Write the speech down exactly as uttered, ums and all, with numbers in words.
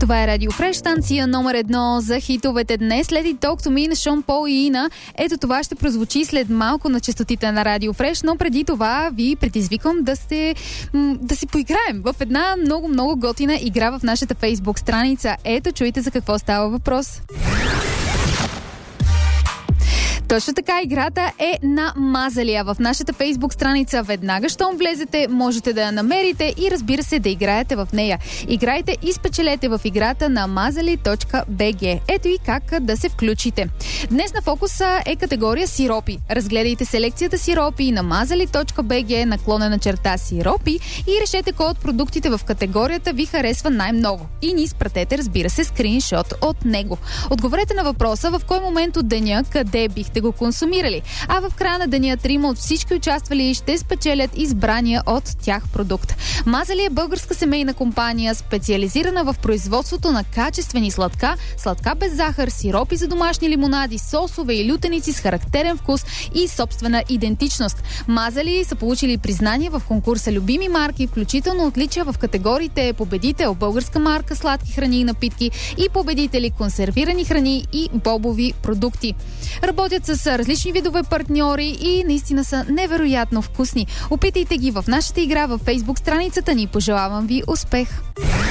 Това е Радио Фреш, станция номер едно за хитовете днес. След и Talk to Me на Шон Пол и Ина. Ето това ще прозвучи след малко на честотите на Радио Фреш, но преди това ви предизвиквам да, сте, да си поиграем в една много-много готина игра в нашата Фейсбук страница. Ето, чуйте за какво става въпрос. Точно така, играта е на Мазалия. В нашата Фейсбук страница веднага, щом влезете, можете да я намерите и разбира се да играете в нея. Играйте и спечелете в играта на мазали точка би джи. Ето и как да се включите. Днес на фокуса е категория сиропи. Разгледайте селекцията сиропи на мазали точка би джи наклонена черта сиропи и решете кой от продуктите в категорията ви харесва най-много. И ни изпратете, разбира се, скриншот от него. Отговорете на въпроса в кой момент от деня, къде бихте го консумирали. А в края на деня трима от всички участвали ще спечелят избрания от тях продукт. Мазали е българска семейна компания, специализирана в производството на качествени сладка, сладка без захар, сиропи за домашни лимонади, сосове и лютеници с характерен вкус и собствена идентичност. Мазали са получили признание в конкурса Любими марки, включително отличия в категориите победител българска марка сладки храни и напитки и победители консервирани храни и бобови продукти. Работят с различни видове партньори и наистина са невероятно вкусни. Опитайте ги в нашата игра във Фейсбук страницата ни. Пожелавам ви успех!